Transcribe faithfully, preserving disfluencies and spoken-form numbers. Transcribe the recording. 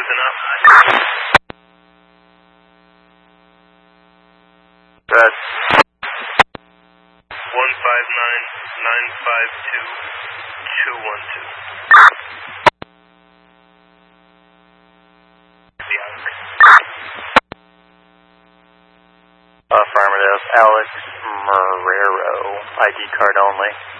enough. Red. one five nine nine five two two one two. Affirmative. Alex Marrero, I D card only.